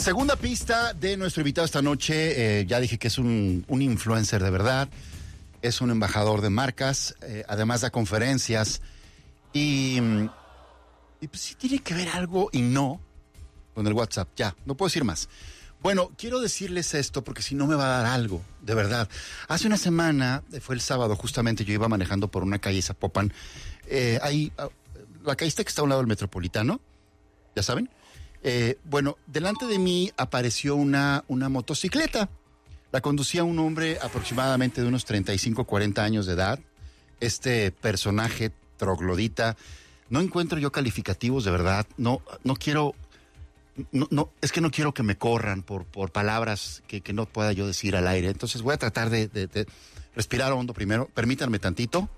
Segunda pista de nuestro invitado esta noche. Ya dije que es un influencer de verdad. Es un embajador de marcas. Además da conferencias. Y pues sí tiene que ver algo y no con el WhatsApp. Ya, no puedo decir más. Bueno, quiero decirles esto porque si no me va a dar algo, de verdad. Hace una semana, fue el sábado, justamente yo iba manejando por una calle Zapopan. Ahí, la calle está que está a un lado del Metropolitano, ¿ya saben? Bueno, delante de mí apareció una motocicleta. La conducía un hombre aproximadamente de unos 35, 40 años de edad. Este personaje troglodita. No encuentro yo calificativos, de verdad. No quiero... No, es que no quiero que me corran por palabras que no pueda yo decir al aire. Entonces voy a tratar de respirar hondo primero. Permítanme tantito.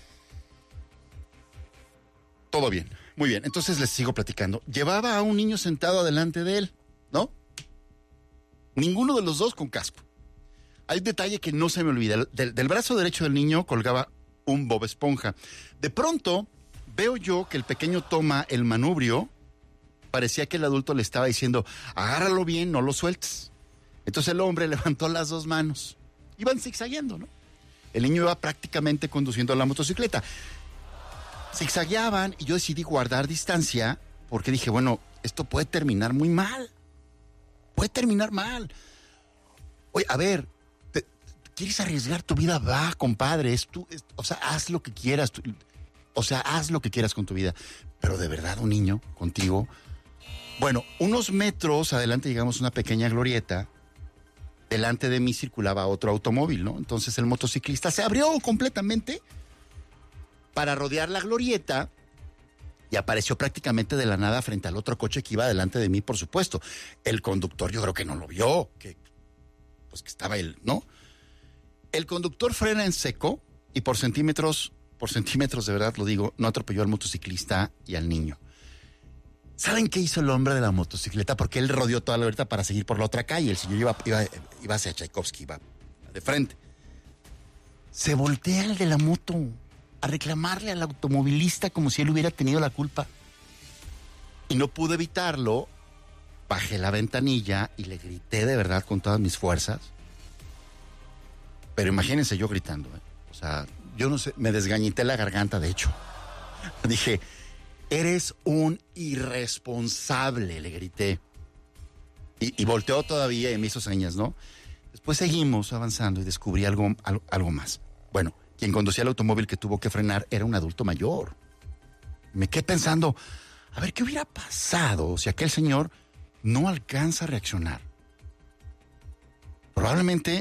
Todo bien, muy bien. Entonces les sigo platicando. Llevaba a un niño sentado adelante de él, ¿no? Ninguno de los dos con casco. Hay un detalle que no se me olvida. Del brazo derecho del niño colgaba un Bob Esponja. De pronto veo yo que el pequeño toma el manubrio. Parecía que el adulto le estaba diciendo, agárralo bien, no lo sueltes. Entonces el hombre levantó las dos manos. Iban zigzagueando, ¿no? El niño iba prácticamente conduciendo la motocicleta. Zigzagueaban y yo decidí guardar distancia porque dije, bueno, esto puede terminar muy mal. Puede terminar mal. Oye, a ver, ¿quieres arriesgar tu vida? Va, compadre, haz lo que quieras. Haz lo que quieras con tu vida. Pero de verdad, un niño contigo... Bueno, unos metros adelante llegamos a una pequeña glorieta. Delante de mí circulaba otro automóvil, ¿no? Entonces el motociclista se abrió completamente para rodear la glorieta y apareció prácticamente de la nada frente al otro coche que iba delante de mí, por supuesto. El conductor yo creo que no lo vio, que estaba él, ¿no? El conductor frena en seco y por centímetros de verdad lo digo, no atropelló al motociclista y al niño. ¿Saben qué hizo el hombre de la motocicleta? Porque él rodeó toda la glorieta para seguir por la otra calle. El señor iba hacia Tchaikovsky, iba de frente. Se voltea el de la moto a reclamarle al automovilista como si él hubiera tenido la culpa. Y no pude evitarlo. Bajé la ventanilla y le grité de verdad con todas mis fuerzas. Pero imagínense yo gritando, ¿eh? O sea, yo no sé, me desgañité la garganta, de hecho. Dije... Eres un irresponsable, le grité. Y volteó todavía y me hizo señas, ¿no? Después seguimos avanzando y descubrí algo más. Bueno, quien conducía el automóvil que tuvo que frenar era un adulto mayor. Me quedé pensando, a ver, ¿qué hubiera pasado si aquel señor no alcanza a reaccionar? Probablemente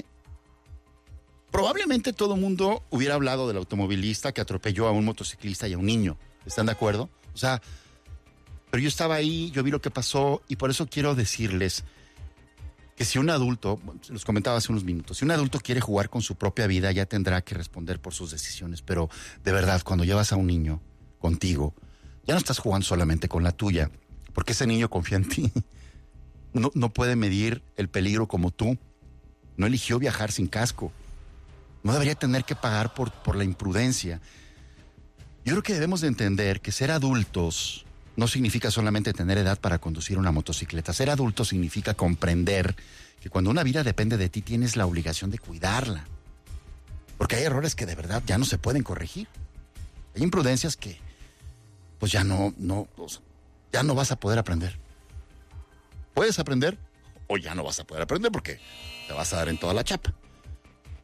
todo el mundo hubiera hablado del automovilista que atropelló a un motociclista y a un niño. ¿Están de acuerdo? O sea, pero yo estaba ahí, yo vi lo que pasó y por eso quiero decirles que si un adulto, los comentaba hace unos minutos, si un adulto quiere jugar con su propia vida ya tendrá que responder por sus decisiones, pero de verdad, cuando llevas a un niño contigo, ya no estás jugando solamente con la tuya, porque ese niño confía en ti. No puede medir el peligro como tú. No eligió viajar sin casco. No debería tener que pagar por la imprudencia. Yo creo que debemos de entender que ser adultos no significa solamente tener edad para conducir una motocicleta. Ser adulto significa comprender que cuando una vida depende de ti tienes la obligación de cuidarla. Porque hay errores que de verdad ya no se pueden corregir. Hay imprudencias que pues ya no vas a poder aprender. Puedes aprender o ya no vas a poder aprender porque te vas a dar en toda la chapa.